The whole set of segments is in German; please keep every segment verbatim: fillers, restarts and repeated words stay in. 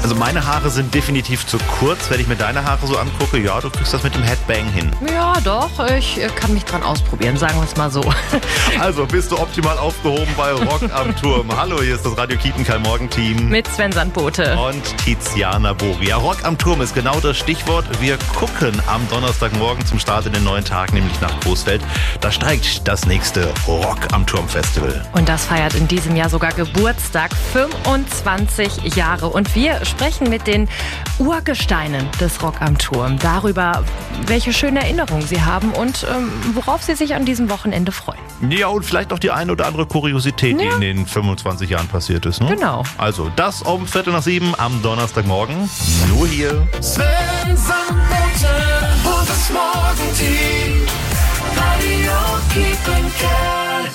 Also meine Haare sind definitiv zu kurz. Wenn ich mir deine Haare so angucke, ja, du kriegst das mit dem Headbang hin. Ja, doch. Ich kann mich dran ausprobieren, sagen wir es mal so. Also bist du optimal aufgehoben bei Rock am Turm. Hallo, hier ist das Radio Kiepenkerl Morgenteam. Mit Sven Sandbote. Und Tiziana Bori. Ja, Rock am Turm ist genau das Stichwort. Wir gucken am Donnerstagmorgen zum Start in den neuen Tag, nämlich nach Coesfeld. Da steigt das nächste Rock am Turm Festival. Und das feiert in diesem Jahr sogar Geburtstag, fünfundzwanzig Jahre. Und wir sprechen mit den Urgesteinen des Rock am Turm darüber, welche schöne Erinnerungen sie haben und ähm, worauf sie sich an diesem Wochenende freuen. Ja, und vielleicht noch die eine oder andere Kuriosität, die Ja. in den fünfundzwanzig Jahren passiert ist. Ne? Genau. Also das um Viertel nach sieben am Donnerstagmorgen. Nur hier. Sven Sandbote und das Morgenteam. Radio Kiepenkerl.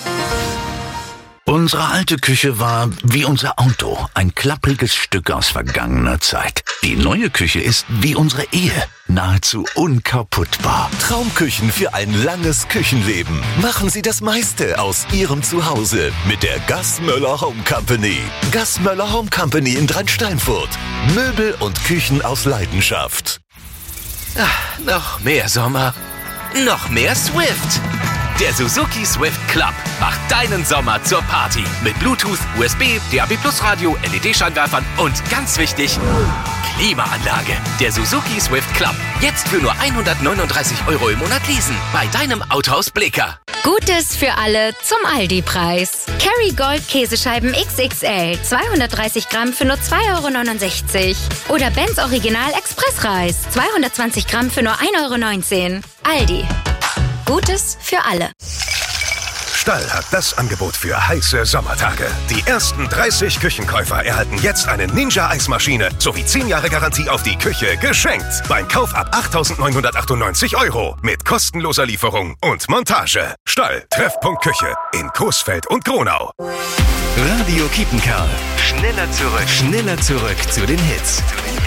Unsere alte Küche war wie unser Auto, ein klappriges Stück aus vergangener Zeit. Die neue Küche ist wie unsere Ehe, nahezu unkaputtbar. Traumküchen für ein langes Küchenleben. Machen Sie das meiste aus Ihrem Zuhause mit der Gassmöller Home Company. Gassmöller Home Company in Dreistein-Furt. Möbel und Küchen aus Leidenschaft. Ach, noch mehr Sommer, noch mehr Swift. Der Suzuki Swift Club macht deinen Sommer zur Party. Mit Bluetooth, U S B, D A B Plus Radio, L E D-Scheinwerfern und ganz wichtig, Klimaanlage. Der Suzuki Swift Club. Jetzt für nur hundertneununddreißig Euro im Monat leasen. Bei deinem Autohaus Blicker. Gutes für alle zum Aldi-Preis. Kerry Gold Käsescheiben X X L, zweihundertdreißig Gramm für nur zwei Euro neunundsechzig. Oder Benz Original Expressreis, zweihundertzwanzig Gramm für nur ein Euro neunzehn. Aldi. Gutes für alle. Stall hat das Angebot für heiße Sommertage. Die ersten dreißig Küchenkäufer erhalten jetzt eine Ninja-Eismaschine sowie zehn Jahre Garantie auf die Küche geschenkt. Beim Kauf ab achttausendneunhundertachtundneunzig Euro mit kostenloser Lieferung und Montage. Stall, Treffpunkt Küche in Coesfeld und Gronau. Radio Kiepenkerl. Schneller zurück. Schneller zurück zu den Hits.